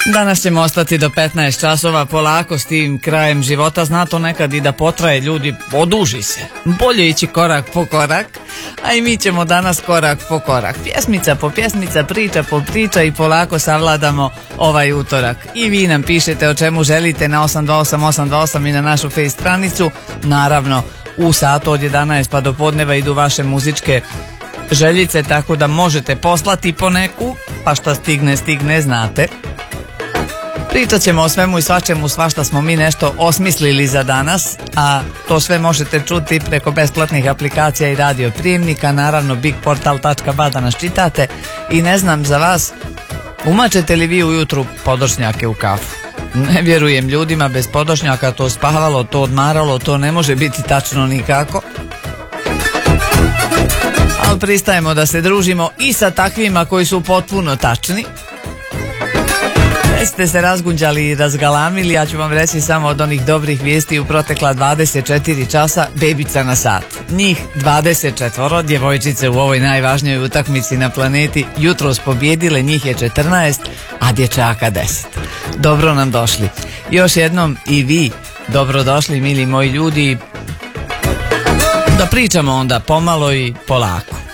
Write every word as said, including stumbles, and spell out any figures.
Danas ćemo ostati do petnaest časova polako s tim krajem života. Zna to nekad i da potraje, ljudi, oduži se. Bolje ići korak po korak, a i mi ćemo danas korak po korak. Pjesmica po pjesmica, priča po priča i polako savladamo ovaj utorak. I vi nam pišete o čemu želite na osam dva osam osam dva osam i na našu face stranicu. Naravno, u satu od jedanaest pa do podneva idu vaše muzičke željice, tako da možete poslati po neku, pa šta stigne, stigne, znate. Pričat ćemo o svemu i svačemu, svašta smo mi nešto osmislili za danas, a to sve možete čuti preko besplatnih aplikacija i radio prijemnika, naravno big portal tačka ba da nas čitate. I ne znam za vas, umačete li vi ujutru podočnjake u kafu? Ne vjerujem, ljudima bez podočnjaka to spavalo, to odmaralo, to ne može biti tačno nikako. Ali pristajemo da se družimo i sa takvima koji su potpuno tačni. Ste se razgunđali i razgalamili, ja ću vam reći samo od onih dobrih vijesti u protekla dvadeset četiri časa, bebica na sat. Njih dvadeset četiri djevojčice u ovoj najvažnijoj utakmici na planeti jutros pobjedile, njih je četrnaest, a dječaka deset. Dobro nam došli. Još jednom i vi dobrodošli, mili moji ljudi. Da pričamo onda pomalo i polako.